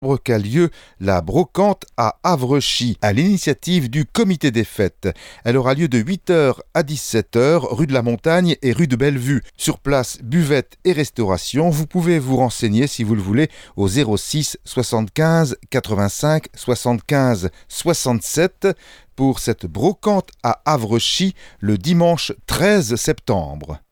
qu'a lieu la brocante à Avrechy, à l'initiative du comité des fêtes. Elle aura lieu de 8h à 17h, rue de la Montagne et rue de Bellevue. Sur place, buvette et restauration. Vous pouvez vous renseigner, si vous le voulez, au 06 75 85 75 67 pour cette brocante à Avrechy le dimanche 13 septembre.